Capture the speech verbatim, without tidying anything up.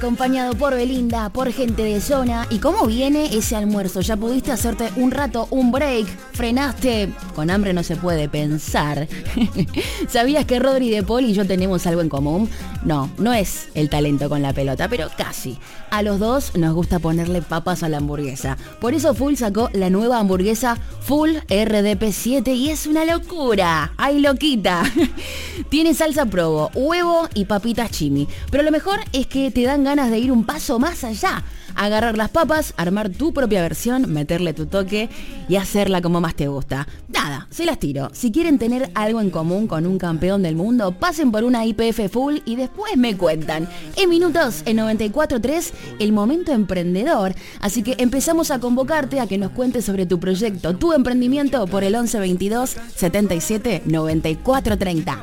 Acompañado por Belinda, por gente de zona. ¿Y cómo viene ese almuerzo? ¿Ya pudiste hacerte un rato, un break? ¿Frenaste? Con hambre no se puede pensar. ¿Sabías que Rodri de Paul y yo tenemos algo en común? No, no es el talento con la pelota, pero casi. A los dos nos gusta ponerle papas a la hamburguesa. Por eso Full sacó la nueva hamburguesa Full R D P siete y es una locura. ¡Ay, loquita! Tiene salsa provo, huevo y papitas chimi. Pero lo mejor es que te dan ganas de ir un paso más allá. Agarrar las papas, armar tu propia versión, meterle tu toque y hacerla como más te gusta. Nada, se las tiro. Si quieren tener algo en común con un campeón del mundo, pasen por una I P F Full y después me cuentan. En minutos, en noventa y cuatro punto tres, el momento emprendedor. Así que empezamos a convocarte a que nos cuentes sobre tu proyecto, tu emprendimiento por el once veintidós setenta y siete noventa y cuatro treinta.